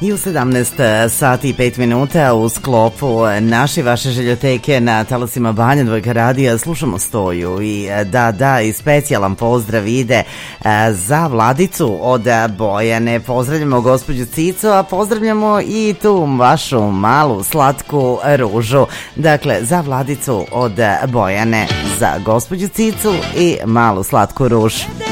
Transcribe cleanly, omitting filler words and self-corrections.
I u 17 sati i 5 minuta u sklopu naše vaše željoteke na talasima Banja Dvojka radija slušamo Stoju i i specijalan pozdrav ide za Vladicu od Bojane. Pozdravljamo gospođu Cico, a pozdravljamo i tu vašu malu slatku Ružu. Dakle, za Vladicu od Bojane, za gospođu Cicu i malu slatku Ružu.